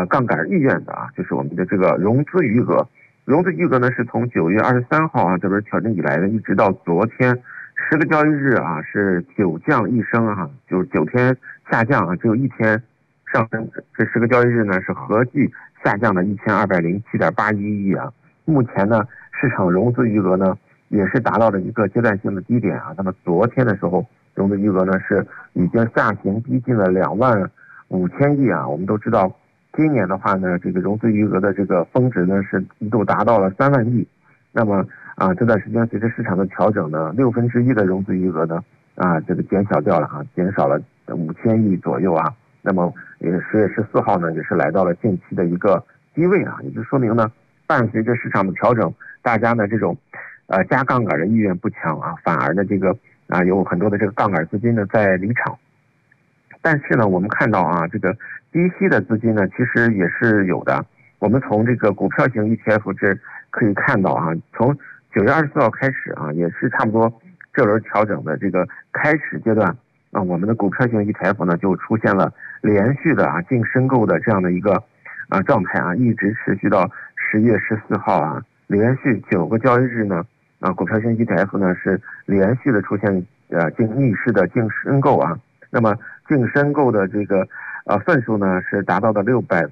杠杆意愿的啊，就是我们的这个融资余额。融资余额呢是从9月23号啊这轮调整以来呢，一直到昨天10个交易日啊是9降1升啊，就是9天下降啊，只有1天上升。这10个交易日呢是合计下降了1207.81亿啊。目前呢市场融资余额呢也是达到了一个阶段性的低点啊。那么昨天的时候，融资余额呢是已经下行逼近了25000亿啊。我们都知道，今年的话呢，这个融资余额的这个峰值呢是一度达到了3万亿。那么这段时间随着市场的调整呢，1/6的融资余额呢这个减小掉了啊，减少了5000亿左右啊。那么10月14号呢也是来到了近期的一个低位啊，也就说明呢，伴随着市场的调整，大家呢这种加杠杆的意愿不强啊，反而呢这个有很多的这个杠杆资金呢在离场。但是呢，我们看到啊，这个低息的资金呢，其实也是有的。我们从这个股票型 ETF 这可以看到啊，从9月24号开始啊，也是差不多这轮调整的这个开始阶段啊，我们的股票型 ETF 呢就出现了连续的净申购的这样的一个状态啊，一直持续到10月14号啊，连续9个交易日呢股票型 ETF 呢是连续的出现逆势的净申购啊。那么净申购的这个份数呢是达到了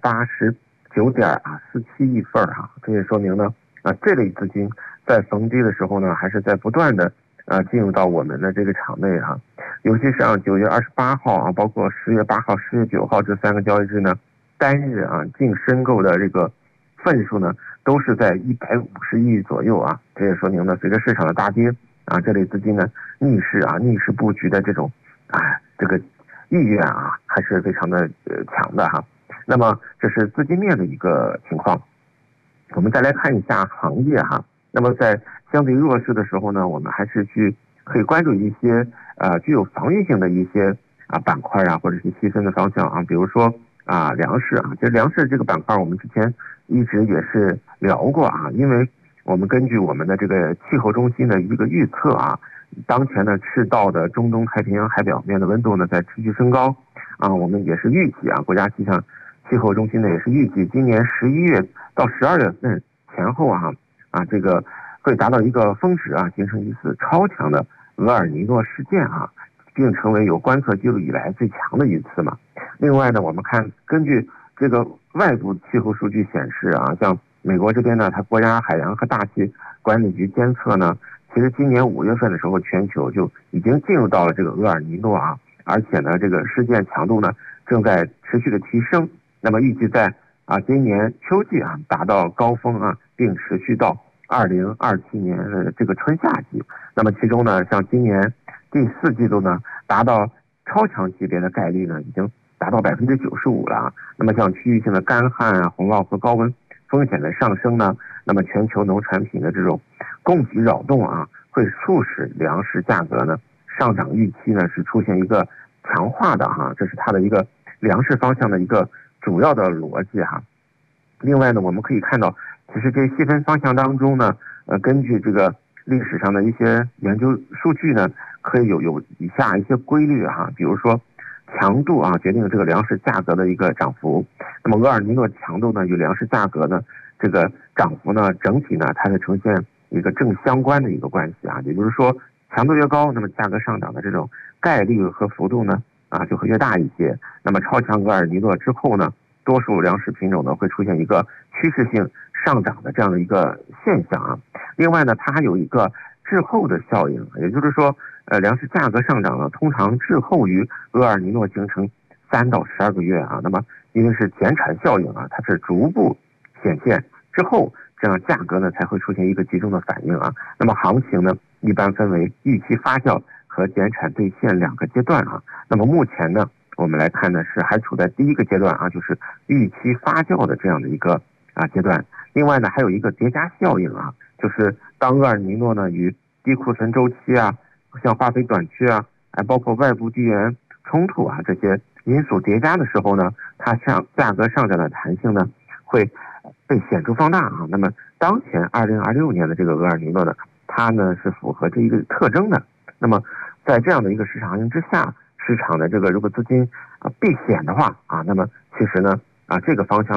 689.47亿份啊，这也说明呢这类资金在逢低的时候呢还是在不断的进入到我们的这个场内啊。尤其是9月28号啊，包括10月8号、10月9号这3个交易日呢，单日净申购的这个份数呢都是在150亿左右啊。这也说明呢，随着市场的大跌这类资金呢逆势布局的这种这个意愿还是非常的强的哈。那么这是资金面的一个情况。我们再来看一下行业哈。那么在相对弱势的时候呢，我们还是可以关注一些具有防御性的一些板块或者是细分的方向比如说粮食这粮食这个板块我们之前一直也是聊过因为我们根据我们的这个气候中心的一个预测当前的赤道的中东太平洋海表面的温度呢在持续升高我们也是预计国家气候中心呢也是预计今年11月到12月份前后这个会达到一个峰值形成一次超强的厄尔尼诺事件并成为有观测记录以来最强的一次嘛。另外呢，我们看根据这个外部气候数据显示像美国这边呢，它国家海洋和大气管理局监测呢，其实今年5月份的时候，全球就已经进入到了这个厄尔尼诺而且呢，这个事件强度呢正在持续的提升。那么预计在今年秋季达到高峰并持续到2027年的这个春夏季。那么其中呢，像今年第4季度呢，达到超强级别的概率呢，已经达到95%了那么像区域性的干旱洪涝和高温风险的上升呢，那么全球农产品的这种供给扰动会促使粮食价格呢上涨预期呢是出现一个强化的这是它的一个粮食方向的一个主要的逻辑另外呢，我们可以看到，其实这细分方向当中呢，根据这个历史上的一些研究数据呢，可以有以下一些规律比如说强度决定这个粮食价格的一个涨幅。那么厄尔尼诺强度呢与粮食价格呢这个涨幅呢整体呢它是呈现一个正相关的一个关系也就是说强度越高，那么价格上涨的这种概率和幅度呢就会越大一些。那么超强厄尔尼诺之后呢，多数粮食品种呢会出现一个趋势性上涨的这样的一个现象另外呢，它还有一个滞后的效应，也就是说粮食价格上涨呢通常滞后于厄尔尼诺形成3到12个月那么因为是减产效应它是逐步显现之后，这样价格呢才会出现一个集中的反应那么行情呢一般分为预期发酵和减产兑现2个阶段那么目前呢我们来看呢是还处在第一个阶段就是预期发酵的这样的一个阶段。另外呢还有一个叠加效应就是当厄尔尼诺呢与低库存周期像化肥短缺包括外部地缘冲突这些因素叠加的时候呢，它价格上涨的弹性呢会被显著放大那么当前2026年的这个厄尔尼诺呢，它呢是符合这一个特征的。那么在这样的一个市场行情之下，市场的这个如果资金避险的话那么其实呢这个方向